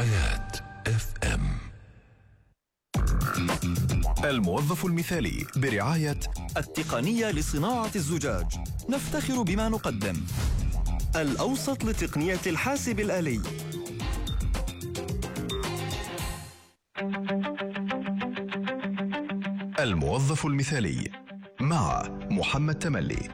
حياة FM. الموظف المثالي برعاية التقنية لصناعة الزجاج. نفتخر بما نقدم. الأوسط لتقنية الحاسب الآلي. الموظف المثالي مع محمد تملي.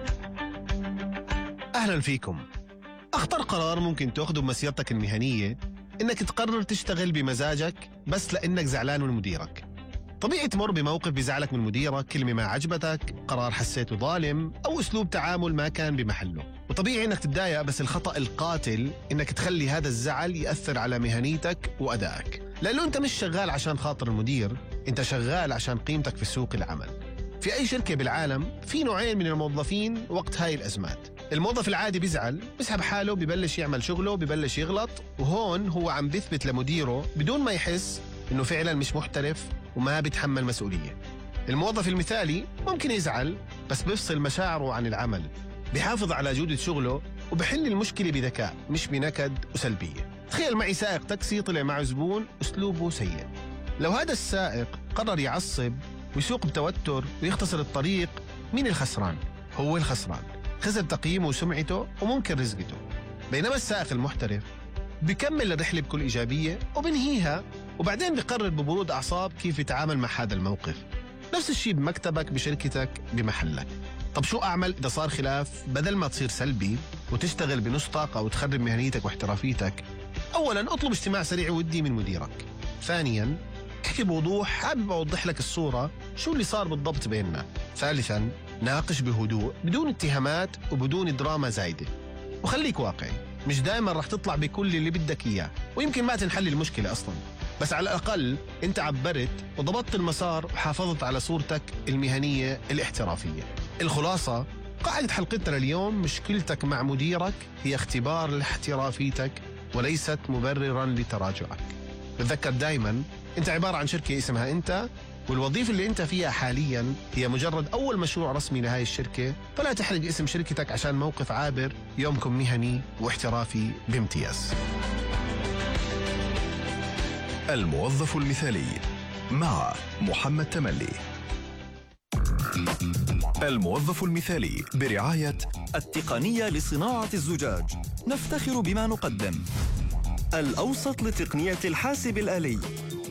أهلا فيكم. أخطر قرار ممكن تأخذه بمسيرتك المهنية إنك تقرر تشتغل بمزاجك بس لأنك زعلان من مديرك. طبيعي تمر بموقف بزعلك من مديرك، كلمة ما عجبتك، قرار حسيته ظالم، أو أسلوب تعامل ما كان بمحله. وطبيعي إنك تتضايق، بس الخطأ القاتل إنك تخلي هذا الزعل يأثر على مهنيتك وأدائك، لأنه أنت مش شغال عشان خاطر المدير، أنت شغال عشان قيمتك في سوق العمل. في أي شركة بالعالم في نوعين من الموظفين وقت هاي الأزمات. الموظف العادي بيزعل، بيسحب حاله، ببلش يعمل شغله، ببلش يغلط، وهون هو عم بيثبت لمديره بدون ما يحس إنه فعلا مش محترف وما بيتحمل مسؤولية. الموظف المثالي ممكن يزعل بس بيفصل مشاعره عن العمل، بيحافظ على جودة شغله وبحل المشكلة بذكاء مش بنكد وسلبية. تخيل معي سائق تاكسي طلع معه زبون أسلوبه سيء. لو هذا السائق قرر يعصب ويسوق بتوتر ويختصر الطريق، مين الخسران؟ هو الخسران، خسر تقييمه وسمعته وممكن رزقته. بينما السائق المحترف بيكمل الرحلة بكل إيجابية وبنهيها، وبعدين بيقرر ببرود أعصاب كيف يتعامل مع هذا الموقف. نفس الشيء بمكتبك، بشركتك، بمحلك. طب شو أعمل إذا صار خلاف؟ بدل ما تصير سلبي وتشتغل بنص طاقة وتخرب مهنيتك واحترافيتك، أولاً اطلب اجتماع سريع ودي من مديرك. ثانياً احكي بوضوح، حابب أوضح لك الصورة شو اللي صار بالضبط بيننا. ثالثاً ناقش بهدوء بدون اتهامات وبدون دراما زايدة. وخليك واقعي، مش دائما رح تطلع بكل اللي بدك إياه، ويمكن ما تنحل المشكلة أصلا، بس على الأقل أنت عبرت وضبطت المسار وحافظت على صورتك المهنية الاحترافية. الخلاصة، قاعدة حلقتنا اليوم، مشكلتك مع مديرك هي اختبار لاحترافيتك وليست مبررا لتراجعك. تذكر دايما أنت عبارة عن شركة اسمها أنت، والوظيفة اللي أنت فيها حاليا هي مجرد أول مشروع رسمي لهاي الشركة، فلا تحرق اسم شركتك عشان موقف عابر. يومكم مهني واحترافي بامتياز. الموظف المثالي مع محمد تملي. الموظف المثالي برعاية التقنية لصناعة الزجاج. نفتخر بما نقدم. الأوسط لتقنية الحاسب الآلي.